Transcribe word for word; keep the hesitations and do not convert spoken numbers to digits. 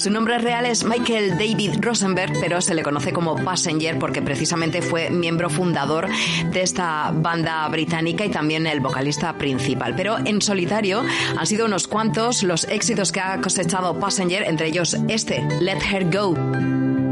Su nombre real es Michael David Rosenberg, pero se le conoce como Passenger porque precisamente fue miembro fundador de esta banda británica y también el vocalista principal. Pero en solitario han sido unos cuantos los éxitos que ha cosechado Passenger, entre ellos este, Let Her Go.